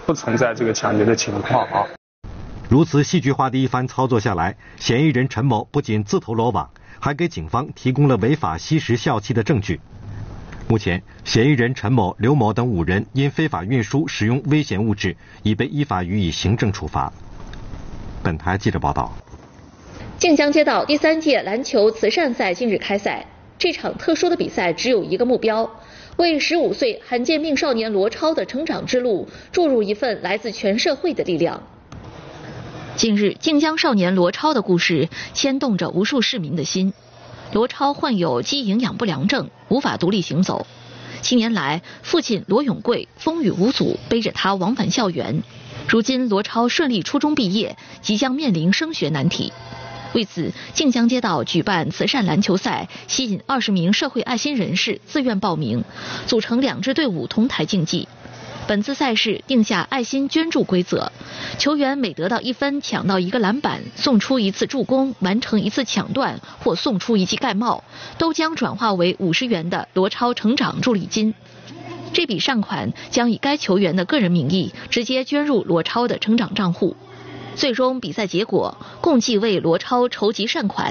不存在这个抢劫的情况啊。 如此戏剧化的一番操作下来，嫌疑人陈某不仅自投罗网，还给警方提供了违法吸食笑气的证据。目前，嫌疑人陈某、刘某等5人因非法运输使用危险物质，已被依法予以行政处罚。本台记者报道。 晋江街道第3届篮球慈善赛近日开赛。这场特殊的比赛只有一个目标，为15岁罕见病少年罗超的成长之路注入一份来自全社会的力量。近日，晋江少年罗超的故事牵动着无数市民的心。罗超患有肌营养不良症，无法独立行走。7年来，父亲罗永贵风雨无阻背着他往返校园。如今，罗超顺利初中毕业，即将面临升学难题。为此，晋江街道举办慈善篮球赛，吸引20名社会爱心人士自愿报名，组成2支队伍同台竞技。本次赛事定下爱心捐助规则，球员每得到1分抢到1个篮板，送出1次助攻，完成1次抢断或送出1记盖帽，都将转化为50元的罗超成长助力金。这笔善款将以该球员的个人名义直接捐入罗超的成长账户。最终比赛结果共计为罗超筹集善款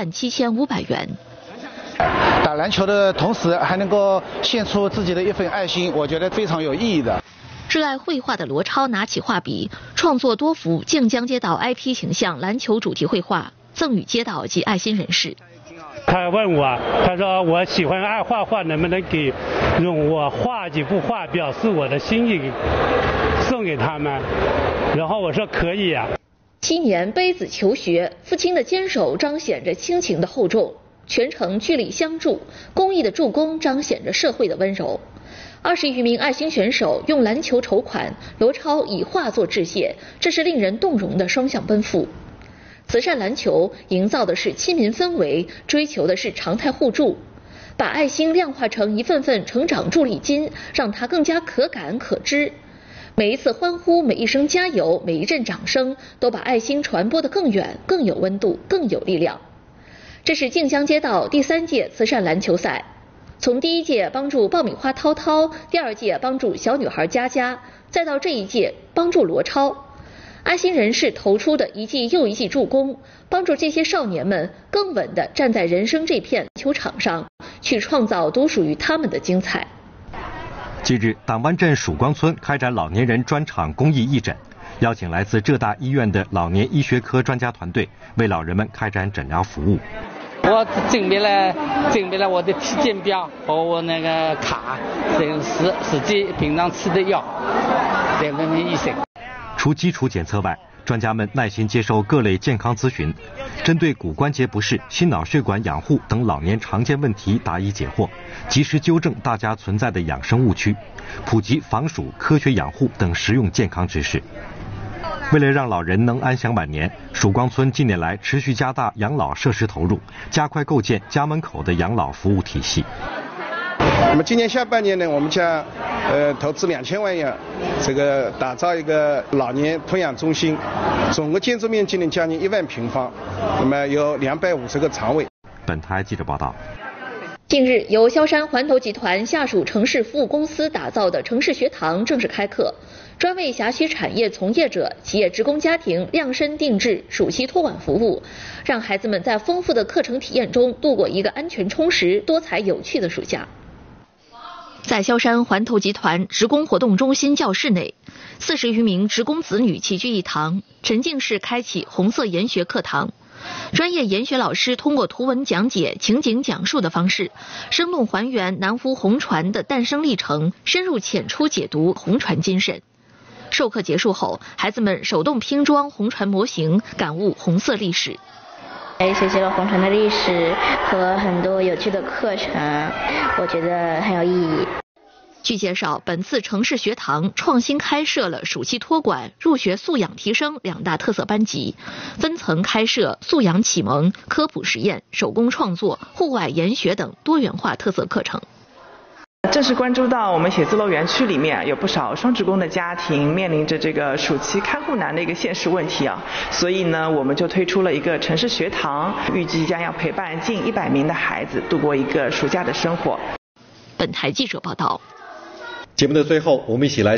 17500元。 打篮球的同时还能够献出自己的一份爱心，我觉得非常有意义的。 热爱绘画的罗超拿起画笔，创作多幅晋江街道 IP 形象篮球主题绘画，赠予街道及爱心人士。 他问我，他说我喜欢爱画画，能不能给用我画几幅画表示我的心意，送给他们？然后我说可以啊。 7年背子求学，父亲的坚守彰显着亲情的厚重。全程聚力相助，公益的助攻彰显着社会的温柔。20余名爱心选手用篮球筹款，罗超以画作致谢，这是令人动容的双向奔赴。慈善篮球营造的是亲民氛围，追求的是常态互助，把爱心量化成一份份成长助力金，让它更加可感可知。每一次欢呼，每一声加油，每一阵掌声，都把爱心传播得更远，更有温度，更有力量。这是晋江街道第3届慈善篮球赛，从第1届帮助爆米花涛涛，第2届帮助小女孩佳佳，再到这一届帮助罗超。爱心人士投出的一记又一记助攻，帮助这些少年们更稳地站在人生这片球场上，去创造独属于他们的精彩。 近日，党湾镇曙光村开展老年人专场公益义诊，邀请来自浙大医院的老年医学科专家团队为老人们开展诊疗服务。 我准备了我的体检表和我那个卡，这个是实际平常吃的药，再问问医生。 除基础检测外，专家们耐心接受各类健康咨询，针对骨关节不适、心脑血管养护等老年常见问题答疑解惑，及时纠正大家存在的养生误区，普及防暑、科学养护等实用健康知识。为了让老人能安享晚年，曙光村近年来持续加大养老设施投入，加快构建家门口的养老服务体系。 那么今年下半年呢，我们将投资2000万元，这个打造一个老年托养中心，总个建筑面积呢将近1万平方，那么有250个床位。 本台记者报道。 近日，由萧山环投集团下属城市服务公司打造的城市学堂正式开课，专为辖区产业从业者、企业职工家庭量身定制暑期托管服务，让孩子们在丰富的课程体验中度过一个安全、充实、多彩、有趣的暑假。在萧山环投集团职工活动中心教室内，40余名职工子女齐聚一堂，沉浸式开启红色研学课堂。专业研学老师通过图文讲解、情景讲述的方式，生动还原南孚红船的诞生历程，深入浅出解读红船精神。授课结束后，孩子们手动拼装红船模型，感悟红色历史。 学习了红船的历史和很多有趣的课程，我觉得很有意义。 据介绍，本次城市学堂创新开设了暑期托管、入学素养提升2大特色班级，分层开设素养启蒙、科普实验、手工创作、户外研学等多元化特色课程。 正是关注到我们写字楼园区里面有不少双职工的家庭面临着这个暑期看护难的一个现实问题啊，所以呢，我们就推出了一个城市学堂，预计将要陪伴近100名的孩子度过一个暑假的生活。 本台记者报道。 节目的最后，我们一起来